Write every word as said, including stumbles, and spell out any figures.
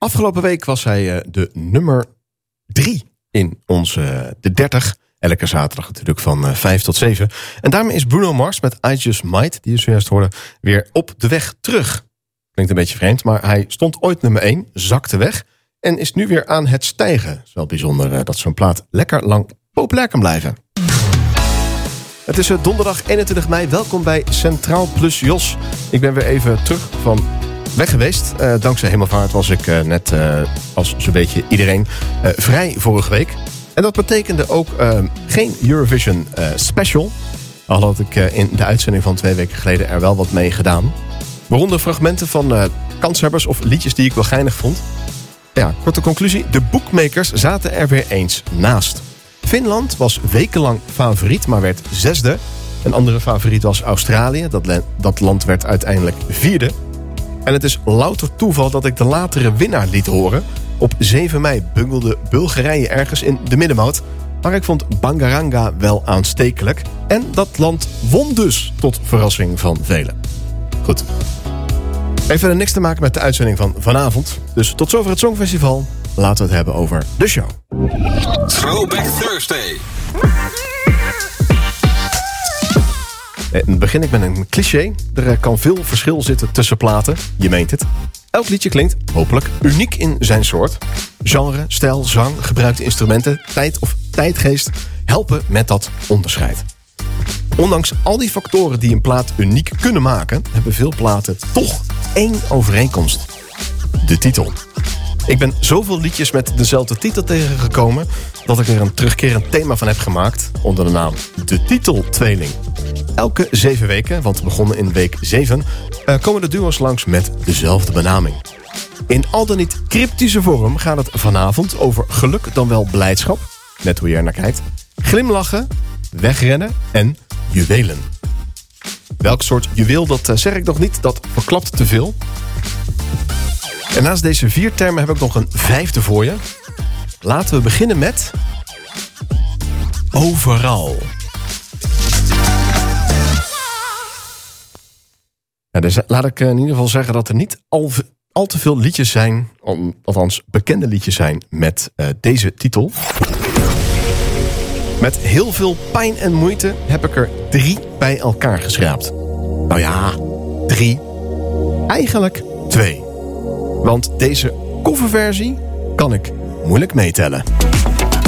Afgelopen week was hij uh, de nummer drie in onze de dertig. Elke zaterdag natuurlijk van uh, vijf tot zeven. En daarmee is Bruno Mars met I Just Might, die je zojuist hoorde, weer op de weg terug. Klinkt een beetje vreemd, maar hij stond ooit nummer één, zakte weg en is nu weer aan het stijgen. Het is wel bijzonder uh, dat zo'n plaat lekker lang populair kan blijven. Het is uh, donderdag eenentwintig mei. Welkom bij Centraal Plus Jos. Ik ben weer even terug van weg geweest. Uh, dankzij Hemelvaart was ik uh, net uh, als zo'n beetje iedereen uh, vrij vorige week. En dat betekende ook uh, geen Eurovision uh, special. Al had ik uh, in de uitzending van twee weken geleden er wel wat mee gedaan. Waaronder fragmenten van uh, kanshebbers of liedjes die ik wel geinig vond. Ja, korte conclusie. De bookmakers zaten er weer eens naast. Finland was wekenlang favoriet, maar werd zesde. Een andere favoriet was Australië. Dat, le- dat land werd uiteindelijk vierde. En het is louter toeval dat ik de latere winnaar liet horen. Op zeven mei bungelde Bulgarije ergens in de middenmoot. Maar ik vond Bangaranga wel aanstekelijk. En dat land won dus, tot verrassing van velen. Goed. Heeft verder niks te maken met de uitzending van vanavond. Dus tot zover het Songfestival. Laten we het hebben over de show. Throwback Thursday. En begin ik met een cliché. Er kan veel verschil zitten tussen platen. Je meent het. Elk liedje klinkt, hopelijk, uniek in zijn soort. Genre, stijl, zang, gebruikte instrumenten, tijd of tijdgeest helpen met dat onderscheid. Ondanks al die factoren die een plaat uniek kunnen maken, hebben veel platen toch één overeenkomst. De titel. Ik ben zoveel liedjes met dezelfde titel tegengekomen dat ik er een terugkerend thema van heb gemaakt onder de naam De Titeltweeling. Elke zeven weken, want we begonnen in week zeven, uh, komen de duo's langs met dezelfde benaming. In al dan niet cryptische vorm gaat het vanavond over geluk dan wel blijdschap, net hoe je er naar kijkt, glimlachen, wegrennen en juwelen. Welk soort juweel, dat uh, zeg ik nog niet, dat verklapt te veel. En naast deze vier termen heb ik nog een vijfde voor je. Laten we beginnen met overal. Ja, dus laat ik in ieder geval zeggen dat er niet al, al te veel liedjes zijn, althans bekende liedjes zijn, met uh, deze titel. Met heel veel pijn en moeite heb ik er drie bij elkaar geschraapt. Nou ja, drie. Eigenlijk twee. Want deze coverversie kan ik moeilijk meetellen.